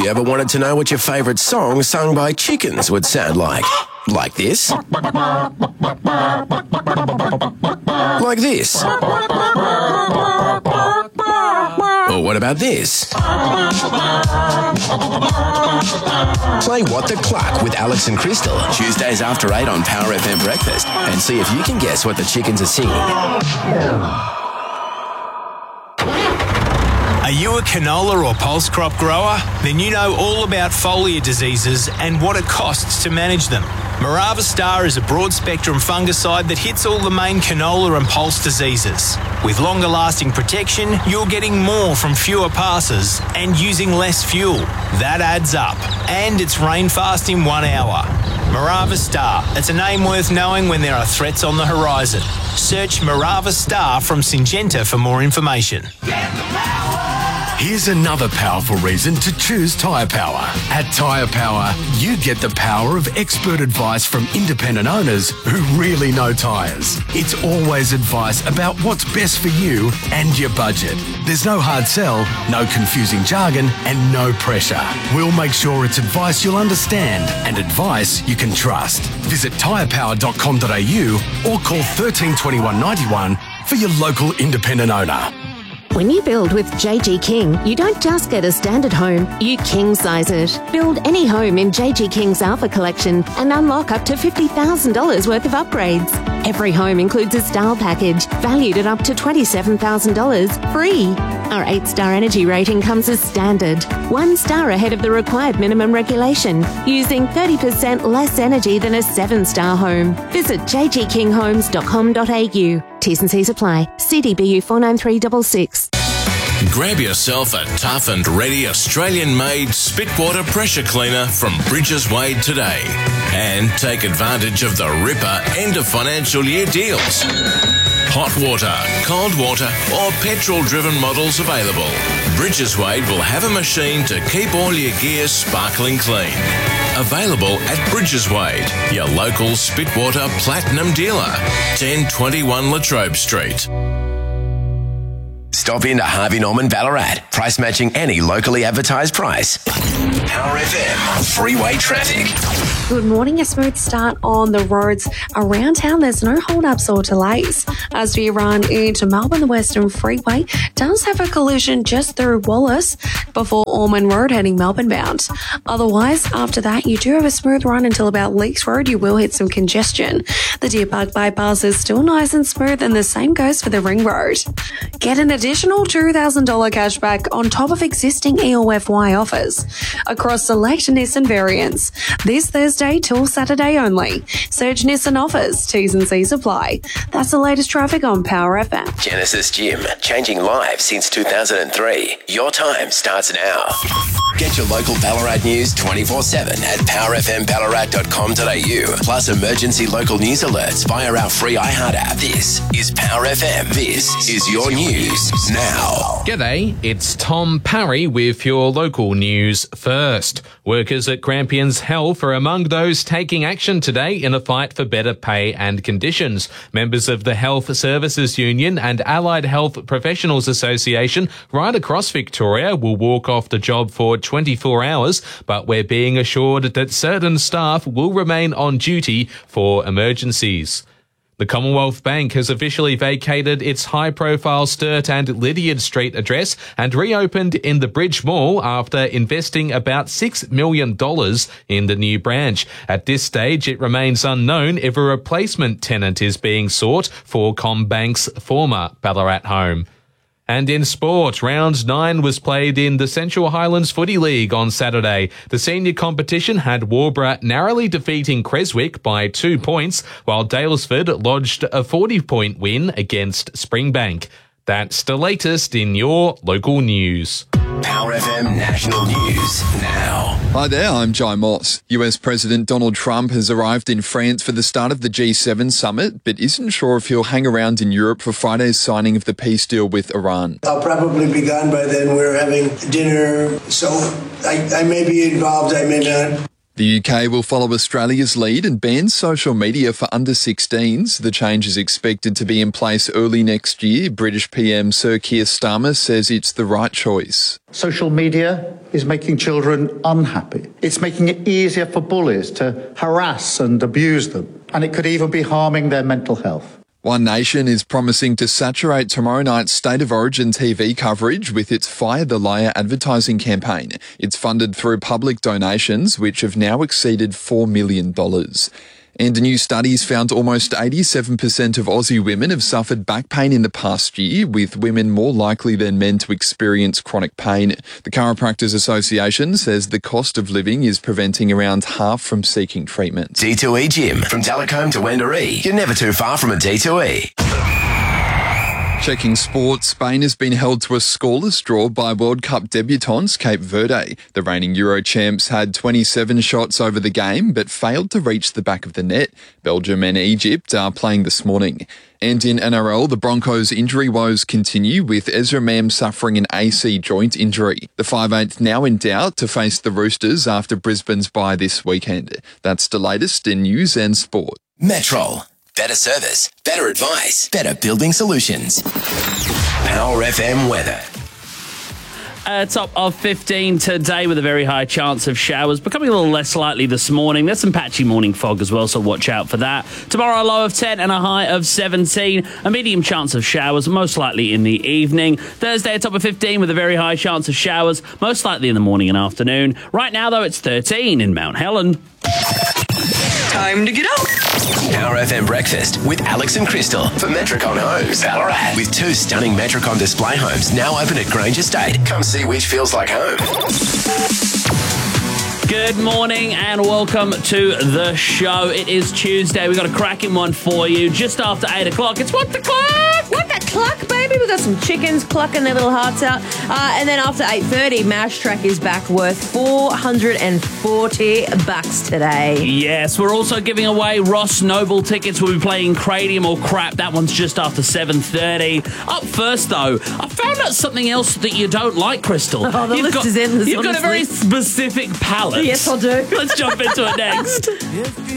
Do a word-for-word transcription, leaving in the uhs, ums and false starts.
you ever wanted to know what your favourite song sung by chickens would sound like? Like this? Like this? Or what about this? Play What the Cluck with Alex and Crystal, Tuesdays after eight on Power F M Breakfast, and see if you can guess what the chickens are singing. Are you a canola or pulse crop grower? Then you know all about foliar diseases and what it costs to manage them. Morava Star is a broad-spectrum fungicide that hits all the main canola and pulse diseases. With longer-lasting protection, you're getting more from fewer passes and using less fuel. That adds up. And it's rain-fast in one hour. Morava Star. It's a name worth knowing when there are threats on the horizon. Search Morava Star from Syngenta for more information. Here's another powerful reason to choose Tyre Power. At Tyre Power, you get the power of expert advice from independent owners who really know tyres. It's always advice about what's best for you and your budget. There's no hard sell, no confusing jargon, and no pressure. We'll make sure it's advice you'll understand and advice you can trust. Visit tyre power dot com dot a u or call thirteen twenty-one ninety-one for your local independent owner. When you build with J G King, you don't just get a standard home, you king-size it. Build any home in J G King's Alpha Collection and unlock up to fifty thousand dollars worth of upgrades. Every home includes a style package valued at up to twenty-seven thousand dollars free. Our eight-star energy rating comes as standard, one star ahead of the required minimum regulation, using thirty percent less energy than a seven-star home. Visit j g king homes dot com dot a u. T's and C's apply. C D B U four nine three six six. Grab yourself a tough and ready Australian-made Spitwater pressure cleaner from Bridges Wade today and take advantage of the ripper end of financial year deals. Hot water, cold water or petrol-driven models available. Bridges Wade will have a machine to keep all your gear sparkling clean. Available at Bridges Wade, your local Spitwater Platinum dealer, ten twenty-one Latrobe Street. Stop into Harvey Norman Ballarat. Price matching any locally advertised price. Power F M freeway traffic. Good morning. A smooth start on the roads around town. There's no hold-ups or delays. As we run into Melbourne, the Western Freeway does have a collision just through Wallace before Ormond Road heading Melbourne bound. Otherwise, after that, you do have a smooth run until about Leaks Road. You will hit some congestion. The Deer Park bypass is still nice and smooth, and the same goes for the Ring Road. Get an additional two thousand dollars cash back on top of existing E O F Y offers across select Nissan variants. This Thursday till Saturday only. Search Nissan offers. T's and C's apply. That's the latest traffic on Power F M. Genesis Gym, changing lives since two thousand three. Your time starts now. Get your local Ballarat news twenty-four seven at power f m ballarat dot com dot a u. Plus emergency local news alerts via our free iHeart app. This is Power F M. This is your news now. G'day, it's Tom Parry with your local news first. Workers at Grampians Health are among those taking action today in a fight for better pay and conditions. Members of the Health Services Union and Allied Health Professionals Association right across Victoria will walk off the job for twenty-four hours, but we're being assured that certain staff will remain on duty for emergencies. The Commonwealth Bank has officially vacated its high-profile Sturt and Lydiard Street address and reopened in the Bridge Mall after investing about six million dollars in the new branch. At this stage, it remains unknown if a replacement tenant is being sought for CommBank's former Ballarat home. And in sport, round nine was played in the Central Highlands Footy League on Saturday. The senior competition had Warborough narrowly defeating Creswick by two points, while Daylesford lodged a forty-point win against Springbank. That's the latest in your local news. Power F M National News now. Hi there, I'm Jai Moss. U S President Donald Trump has arrived in France for the start of the G seven summit, but isn't sure if he'll hang around in Europe for Friday's signing of the peace deal with Iran. I'll probably be gone by then. We're having dinner, so I, I may be involved, I may not. The U K will follow Australia's lead and ban social media for under sixteens. The change is expected to be in place early next year. British P M Sir Keir Starmer says it's the right choice. Social media is making children unhappy. It's making it easier for bullies to harass and abuse them, and it could even be harming their mental health. One Nation is promising to saturate tomorrow night's State of Origin T V coverage with its Fire the Liar advertising campaign. It's funded through public donations, which have now exceeded four million dollars. And new studies found almost eighty-seven percent of Aussie women have suffered back pain in the past year, with women more likely than men to experience chronic pain. The Chiropractors Association says the cost of living is preventing around half from seeking treatment. D two E Gym. From Talcombe to Wendouree, you're never too far from a D two E. Checking sports, Spain has been held to a scoreless draw by World Cup debutants Cape Verde. The reigning Euro champs had twenty-seven shots over the game but failed to reach the back of the net. Belgium and Egypt are playing this morning. And in N R L, the Broncos' injury woes continue, with Ezra Mam suffering an A C joint injury. The five eighth now in doubt to face the Roosters after Brisbane's bye this weekend. That's the latest in news and sport. Metrol. Better service, better advice, better building solutions. Power F M weather. A top of fifteen today with a very high chance of showers, becoming a little less likely this morning. There's some patchy morning fog as well, so watch out for that. Tomorrow, a low of ten and a high of seventeen. A medium chance of showers, most likely in the evening. Thursday, a top of fifteen with a very high chance of showers, most likely in the morning and afternoon. Right now, though, it's thirteen in Mount Helen. Time to get up. Power F M Breakfast with Alex and Crystal for Metricon Homes, Ballarat. With two stunning Metricon display homes now open at Grange Estate. Come see which feels like home. Good morning and welcome to the show. It is Tuesday. We've got a cracking one for you just after eight o'clock. It's What the Cluck? What the cluck, baby? We've got some chickens clucking their little hearts out. Uh, and then after eight thirty, Mash Track is back, worth four hundred forty bucks today. Yes, we're also giving away Ross Noble tickets. We'll be playing Cranium or Crap. That one's just after seven thirty. Up first, though, I found out something else that you don't like, Crystal. Oh, the you've list got, is endless. You've got a very list. specific palate. Yes, I do. Let's jump into it next.